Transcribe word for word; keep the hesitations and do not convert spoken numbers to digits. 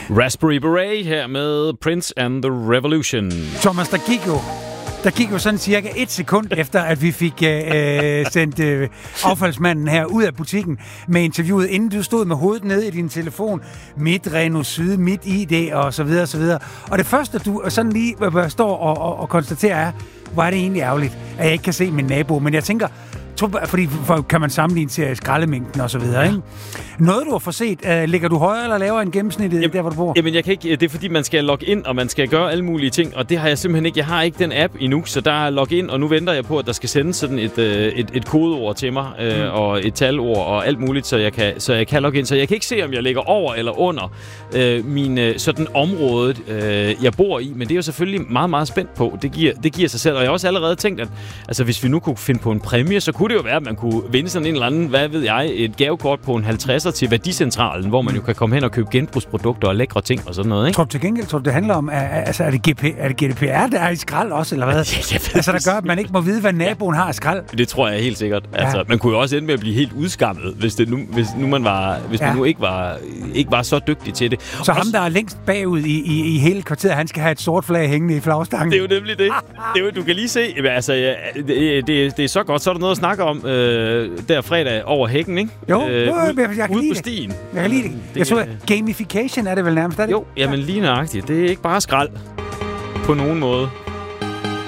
Raspberry Beret her med Prince and the Revolution. Thomas, der gik jo, der gik jo sådan cirka et sekund efter, at vi fik øh, sendt øh, affaldsmanden her ud af butikken med interviewet, inden du stod med hovedet nede i din telefon, mit Renault Syd, mit I D og så videre og så videre. Og det første, du sådan lige står og, og, og konstaterer er, hvor er det egentlig ærgerligt, at jeg ikke kan se min nabo. Men jeg tænker, fordi for, kan man sammenligne til skraldemængden og så videre, ikke? Noget, du har forset, uh, ligger du højere eller lavere end gennemsnittet, jamen, der, hvor du bor? Jamen, jeg kan ikke. Det er, fordi man skal logge ind, og man skal gøre alle mulige ting, og det har jeg simpelthen ikke. Jeg har ikke den app endnu, så der er logge ind, og nu venter jeg på, at der skal sendes sådan et, et, et kodeord til mig, øh, mm. og et talord og alt muligt, så jeg kan, så jeg kan logge ind. Så jeg kan ikke se, om jeg ligger over eller under øh, min sådan område, øh, jeg bor i, men det er jo selvfølgelig meget, meget spændt på. Det giver, det giver sig selv, og jeg har også allerede tænkt, at altså, hvis vi nu kunne finde på en præmie, så kunne det jo være, at man kunne vinde sådan en eller anden, hvad ved jeg, et gavekort på en halvtredser til Værdicentralen, hvor man jo kan komme hen og købe genbrugsprodukter og lækre ting og sådan noget, ikke? Tror du til gengæld, tror du, det handler om, at, altså, er det, G P, er det G D P R, der er i skrald også, eller hvad? Altså, der gør, at man ikke må vide, hvad naboen har i skrald. Det tror jeg helt sikkert. Altså, ja. Man kunne jo også ende med at blive helt udskammet, hvis, det nu, hvis nu man, var, hvis ja. man nu ikke var, ikke var så dygtig til det. Så også, ham, der er længst bagud i, i, i hele kvarteret, han skal have et sort flag hængende i flagstangen. Det er jo nemlig det. det er jo, du kan lige se, altså, ja, det, det, det er så godt, så er der noget at snakke om øh, der fredag over hækken, ikke? Jo, øh, jo ud, jeg, jeg kan ude lide på stien. Jeg kan lide det. Jeg tror, gamification er det vel nærmest, er det? Jo, jamen lige nøjagtigt. Det er ikke bare skrald på nogen måde.